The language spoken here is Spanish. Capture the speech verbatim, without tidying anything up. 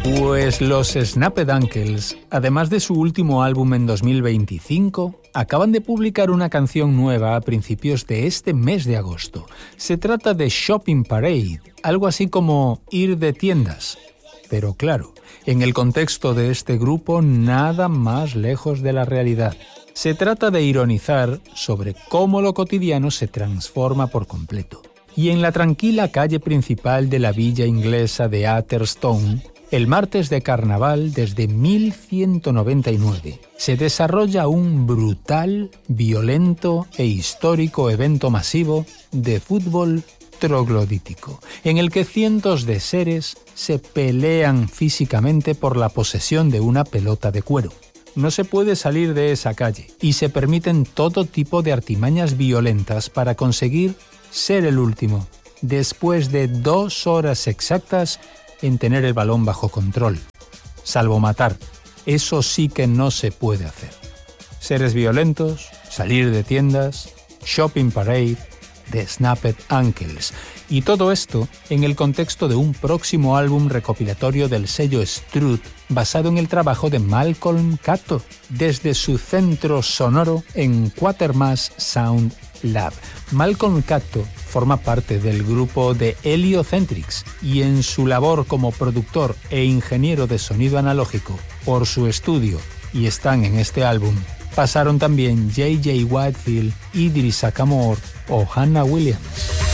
Pues los Snapped Ankles, además de su último álbum en dos mil veinticinco, acaban de publicar una canción nueva a principios de este mes de agosto. Se trata de Shopping Parade, algo así como ir de tiendas. Pero claro, en el contexto de este grupo, nada más lejos de la realidad. Se trata de ironizar sobre cómo lo cotidiano se transforma por completo. Y en la tranquila calle principal de la villa inglesa de Atherstone, el martes de carnaval, desde mil ciento noventa y nueve, se desarrolla un brutal, violento e histórico evento masivo de fútbol troglodítico, en el que cientos de seres se pelean físicamente por la posesión de una pelota de cuero. No se puede salir de esa calle y se permiten todo tipo de artimañas violentas para conseguir ser el último, después de dos horas exactas en tener el balón bajo control. Salvo matar, eso sí que no se puede hacer. Seres violentos, salir de tiendas, Shopping Parade, The Snapped Ankles. Y todo esto en el contexto de un próximo álbum recopilatorio del sello Strut, basado en el trabajo de Malcolm Catto, desde su centro sonoro en Quatermass Sound Lab. Malcolm Catto forma parte del grupo de Heliocentrics y en su labor como productor e ingeniero de sonido analógico por su estudio, y están en este álbum, pasaron también J J Whitefield, Idris Ackamore o Hannah Williams.